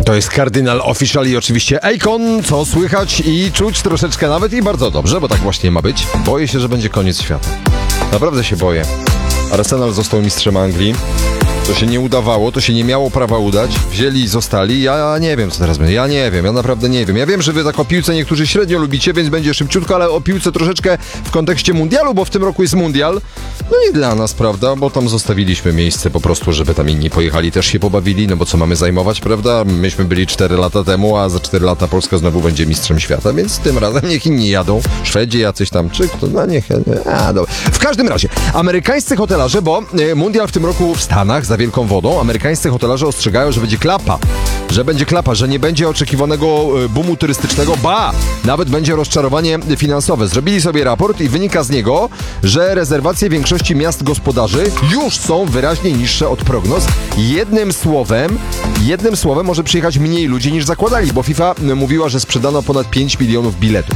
To jest Kardynal Official i oczywiście Akon, co słychać i czuć troszeczkę nawet i bardzo dobrze, bo tak właśnie ma być. Boję się, że będzie koniec świata. Naprawdę się boję. Arsenal został mistrzem Anglii. To się nie udawało, to się nie miało prawa udać. Wzięli i zostali. Ja nie wiem, co teraz będzie. Ja nie wiem, ja naprawdę nie wiem. Ja wiem, że wy tak o piłce niektórzy średnio lubicie, więc będzie szybciutko, ale o piłce troszeczkę w kontekście mundialu, bo w tym roku jest mundial. No i dla nas, prawda, bo tam zostawiliśmy miejsce po prostu, żeby tam inni pojechali, też się pobawili, no bo co mamy zajmować, prawda? Myśmy byli 4 lata temu, a za 4 lata Polska znowu będzie mistrzem świata, więc tym razem niech inni jadą. Szwedzi jacyś tam, czy kto, no niech... dobra. W każdym razie, amerykańscy hotelarze, bo mundial w tym roku w Stanach, za wielką wodą, amerykańscy hotelarze ostrzegają, że będzie klapa, że nie będzie oczekiwanego boomu turystycznego, nawet będzie rozczarowanie finansowe. Zrobili sobie raport i wynika z niego, że rezerwacje większości miast gospodarzy już są wyraźnie niższe od prognoz. Jednym słowem może przyjechać mniej ludzi niż zakładali, bo FIFA mówiła, że sprzedano ponad 5 milionów biletów.